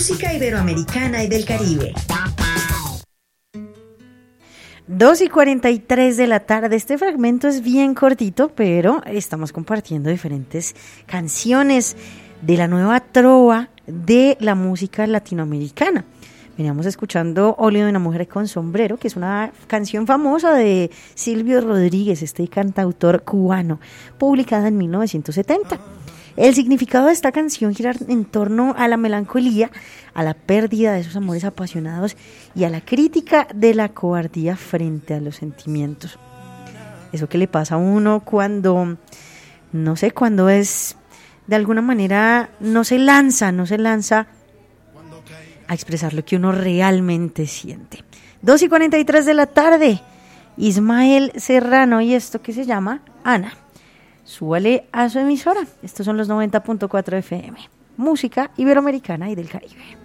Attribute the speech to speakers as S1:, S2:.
S1: música iberoamericana y del Caribe.
S2: 2:43 de la tarde. Este fragmento es bien cortito, pero estamos compartiendo diferentes canciones de la nueva trova de la música latinoamericana. Veníamos escuchando Óleo de una mujer con sombrero, que es una canción famosa de Silvio Rodríguez, este cantautor cubano, publicada en 1970. El significado de esta canción gira en torno a la melancolía, a la pérdida de esos amores apasionados y a la crítica de la cobardía frente a los sentimientos. Eso que le pasa a uno cuando, no sé, cuando es, de alguna manera, no se lanza a expresar lo que uno realmente siente. 2:43 de la tarde, Ismael Serrano, y esto que se llama Ana. Súbale a su emisora. Estos son los 90.4 FM. Música iberoamericana y del Caribe.